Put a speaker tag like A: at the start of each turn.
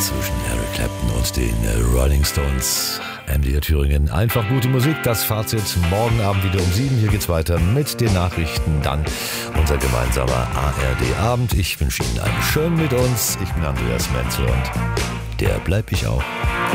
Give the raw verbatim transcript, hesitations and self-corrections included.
A: zwischen Eric Clapton und den Rolling Stones. M D R Thüringen, einfach gute Musik. Das Fazit morgen Abend wieder um sieben. Hier geht's weiter mit den Nachrichten. Dann unser gemeinsamer A R D-Abend. Ich wünsche Ihnen einen schönen mit uns. Ich bin Andreas Menzel und der bleib ich auch.